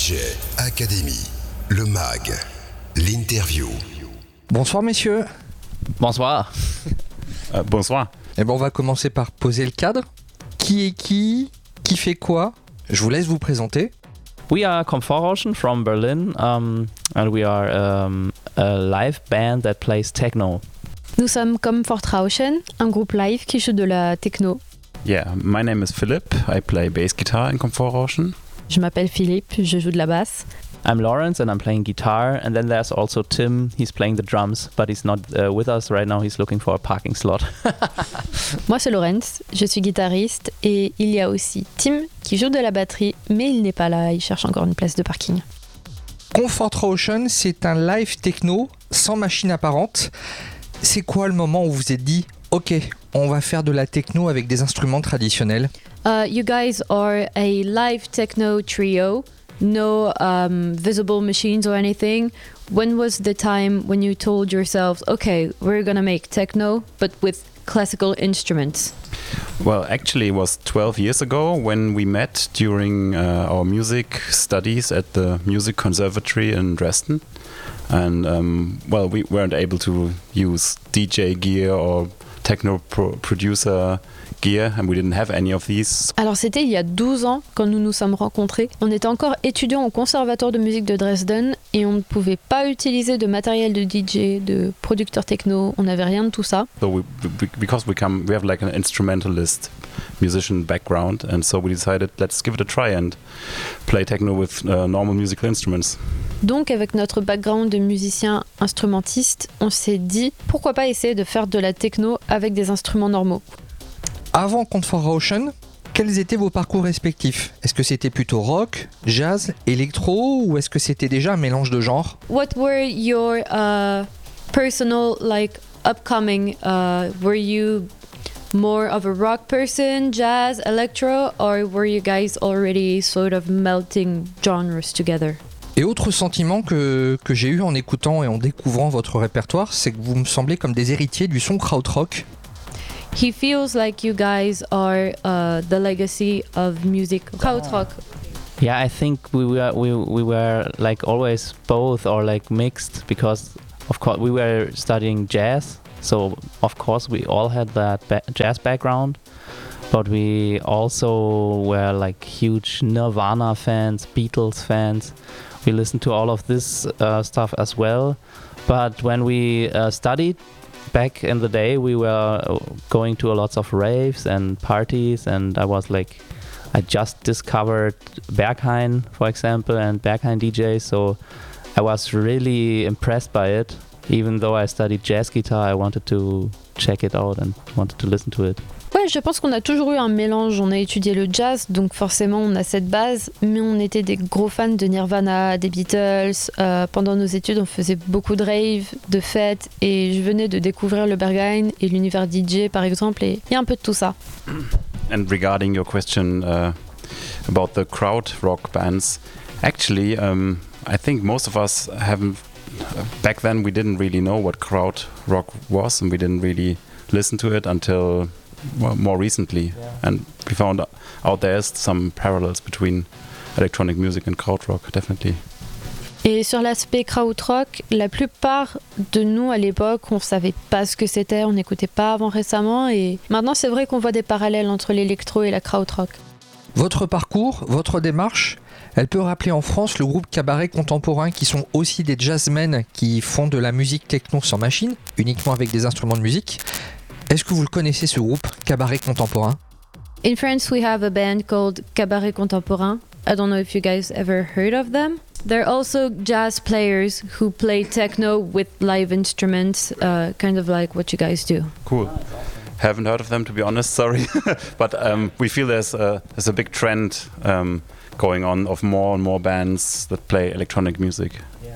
DJ Academy, le MAG, l'interview. Bonsoir messieurs. Bonsoir. Bonsoir. Eh ben on va commencer par poser le cadre. Qui est qui fait quoi? Je vous laisse vous présenter. We are Komfortrauschen from Berlin, and we are a live band that plays techno. Nous sommes Komfortrauschen, un groupe live qui joue de la techno. Yeah, my name is Philip. I play bass guitar in Komfortrauschen. Je m'appelle Philippe, je joue de la basse. I'm Lawrence and I'm playing guitar, and then there's also Tim. He's playing the drums, but he's not with us right now. He's looking for a parking slot. Moi c'est Lawrence, je suis guitariste et il y a aussi Tim qui joue de la batterie, mais il n'est pas là, il cherche encore une place de parking. Komfortrauschen, c'est un live techno sans machine apparente. C'est quoi le moment où vous vous êtes dit « Ok, on va faire de la techno avec des instruments traditionnels » You guys are a live techno trio, no visible machines or anything. When was the time when you told yourselves, okay, we're gonna make techno, but with classical instruments? Well, actually, it was 12 years ago when we met during our music studies at the Music Conservatory in Dresden. And, well, we weren't able to use DJ gear or techno producer gear, and we didn't have any of these. Alors c'était il y a 12 ans quand nous nous sommes rencontrés. On était encore étudiants au conservatoire de musique de Dresden et on ne pouvait pas utiliser de matériel de DJ, de producteur techno, on n'avait rien de tout ça. So because we have like an instrumentalist musician background, and so we decided let's give it a try and play techno with normal musical instruments. Donc avec notre background de musicien instrumentiste, on s'est dit pourquoi pas essayer de faire de la techno avec des instruments normaux. Avant Komfortrauschen, quels étaient vos parcours respectifs? Est-ce que c'était plutôt rock, jazz, électro, ou est-ce que c'était déjà un mélange de genres? What were your personal upcoming? Were you more of a rock person, jazz, electro, or were you guys already sort of melting genres together? Et autre sentiment que j'ai eu en écoutant et en découvrant votre répertoire, c'est que vous me semblez comme des héritiers du son krautrock. He feels like you guys are the legacy of music krautrock. Yeah, I think we were like always both or like mixed, because of course we were studying jazz, so of course we all had that jazz background, but we also were like huge Nirvana fans, Beatles fans. We listened to all of this stuff as well, but when we studied back in the day, we were going to lots of raves and parties, and I just discovered Berghain, for example, and Berghain DJ, so I was really impressed by it. Even though I studied jazz guitar, I wanted to check it out and wanted to listen to it. Ouais, je pense qu'on a toujours eu un mélange. On a étudié le jazz, donc forcément on a cette base, mais on était des gros fans de Nirvana, des Beatles. Pendant nos études, on faisait beaucoup de rave, de fêtes, et je venais de découvrir le Berghain et l'univers DJ par exemple, et il y a un peu de tout ça. And regarding your question about the crowd rock bands, actually, I think most of us haven't. Back then, we didn't really know what crowd rock was, and we didn't really listen to it until more recently. Yeah. And we found out there's some parallels between electronic music and krautrock, definitely. Et sur l'aspect krautrock, la plupart de nous à l'époque, on savait pas ce que c'était, on n'écoutait pas avant récemment, et maintenant c'est vrai qu'on voit des parallèles entre l'électro et la krautrock. Votre parcours, votre démarche, elle peut rappeler en France le groupe Cabaret Contemporain, qui sont aussi des jazzmen qui font de la musique techno sans machine, uniquement avec des instruments de musique. Est-ce que vous le connaissez, ce groupe, Cabaret Contemporain? In France, we have a band called Cabaret Contemporain. I don't know if you guys ever heard of them. They're also jazz players who play techno with live instruments, kind of like what you guys do. Cool. Haven't heard of them, to be honest, sorry. But we feel there's a big trend going on of more and more bands that play electronic music.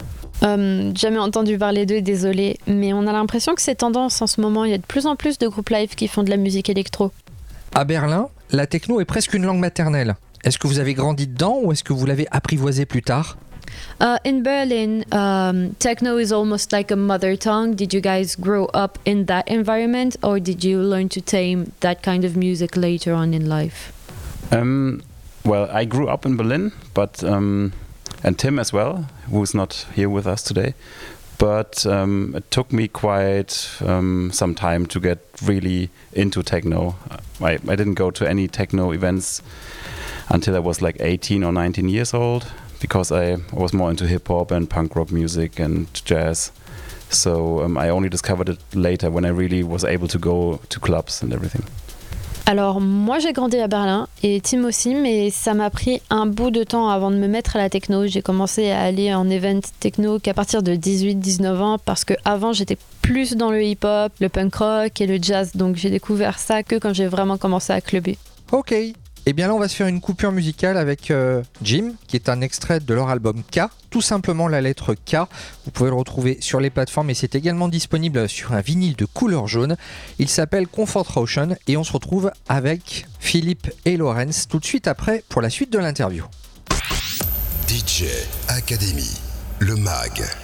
Jamais entendu parler d'eux, désolé, mais on a l'impression que c'est tendance en ce moment. Il y a de plus en plus de groupes live qui font de la musique électro. À Berlin, la techno est presque une langue maternelle. Est-ce que vous avez grandi dedans ou est-ce que vous l'avez apprivoisée plus tard? In Berlin, techno is almost like a mother tongue. Did you guys grow up in that environment, or did you learn to tame that kind of music later on in life? Well, I grew up in Berlin, but and Tim as well, who's not here with us today. But it took me quite some time to get really into techno. I didn't go to any techno events until I was like 18 or 19 years old, because I was more into hip-hop and punk rock music and jazz. So I only discovered it later when I really was able to go to clubs and everything. Alors moi j'ai grandi à Berlin et Tim aussi, mais ça m'a pris un bout de temps avant de me mettre à la techno. J'ai commencé à aller en event techno qu'à partir de 18-19 ans, parce qu'avant j'étais plus dans le hip-hop, le punk rock et le jazz, donc j'ai découvert ça que quand j'ai vraiment commencé à clubber. Ok, et bien là on va se faire une coupure musicale avec Jim, qui est un extrait de leur album K, tout simplement la lettre K. Vous pouvez le retrouver sur les plateformes et c'est également disponible sur un vinyle de couleur jaune. Il s'appelle Comfort Ocean et on se retrouve avec Philippe et Laurence tout de suite après pour la suite de l'interview. DJ Academy, le MAG.